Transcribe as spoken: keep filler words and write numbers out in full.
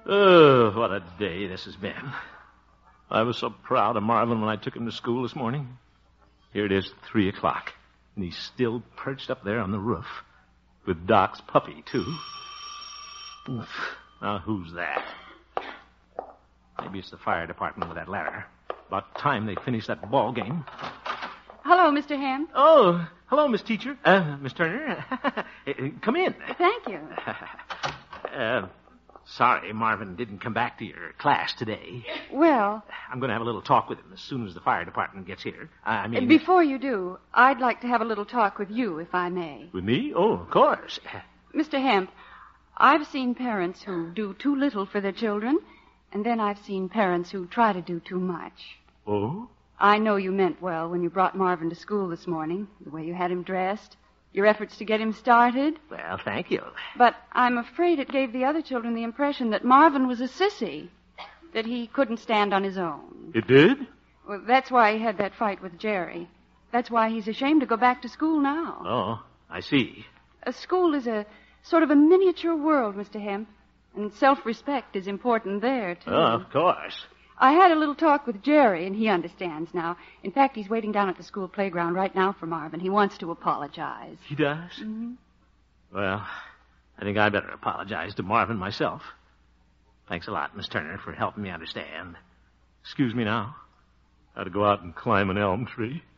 Oh, what a day this has been. I was so proud of Marvin when I took him to school this morning. Here it is, three o'clock, and he's still perched up there on the roof with Doc's puppy, too. Oof. Now, who's that? Maybe it's the fire department with that ladder. About time they finished that ball game. Hello, Mister Ham. Oh, hello, Miss Teacher. Uh, Miss Turner. Come in. Thank you. uh, sorry Marvin didn't come back to your class today. Well... I'm going to have a little talk with him as soon as the fire department gets here. I mean... Before you do, I'd like to have a little talk with you, if I may. With me? Oh, of course. Mister Hemp, I've seen parents who do too little for their children, and then I've seen parents who try to do too much. Oh? I know you meant well when you brought Marvin to school this morning, the way you had him dressed, your efforts to get him started. Well, thank you. But I'm afraid it gave the other children the impression that Marvin was a sissy, that he couldn't stand on his own. It did? Well, that's why he had that fight with Jerry. That's why he's ashamed to go back to school now. Oh, I see. A school is a sort of a miniature world, Mister Hemp, and self-respect is important there, too. Oh, of course. I had a little talk with Jerry, and he understands now. In fact, he's waiting down at the school playground right now for Marvin. He wants to apologize. He does? Mm-hmm. Well, I think I'd better apologize to Marvin myself. Thanks a lot, Miss Turner, for helping me understand. Excuse me now. I had to go out and climb an elm tree.